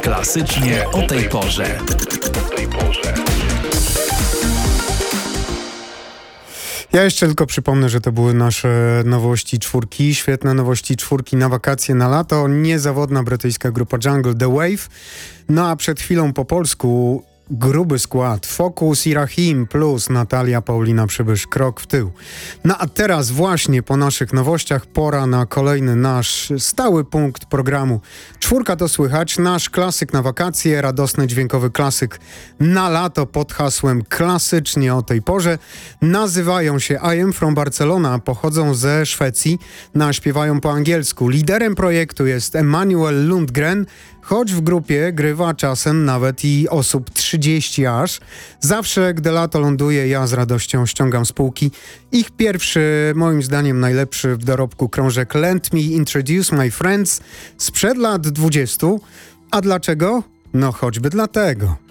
Klasycznie o tej porze. Ja jeszcze tylko przypomnę, że to były nasze nowości czwórki, świetne nowości czwórki na wakacje, na lato, niezawodna brytyjska grupa Jungle, The Wave. No a przed chwilą po polsku gruby skład, Focus i Rahim plus Natalia Paulina Przybysz, krok w tył. No a teraz właśnie po naszych nowościach pora na kolejny nasz stały punkt programu. Czwórka to słychać, nasz klasyk na wakacje, radosny dźwiękowy klasyk na lato pod hasłem klasycznie o tej porze. Nazywają się I Am From Barcelona, pochodzą ze Szwecji, śpiewają po angielsku. Liderem projektu jest Emanuel Lundgren, choć w grupie grywa czasem nawet i osób 30 aż. Zawsze, gdy lato ląduje, ja z radością ściągam z półki ich pierwszy, moim zdaniem najlepszy w dorobku krążek Let Me Introduce My Friends sprzed lat 20. A dlaczego? No choćby dlatego.